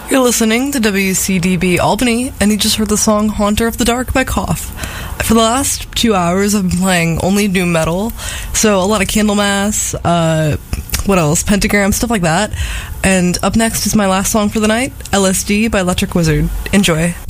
You're listening to WCDB Albany, and you just heard the song Haunter of the Dark by Cough. For the last 2 hours, I've been playing only new metal, so a lot of Candlemass, what else, Pentagram, stuff like that. And up next is my last song for the night, LSD by Electric Wizard. Enjoy.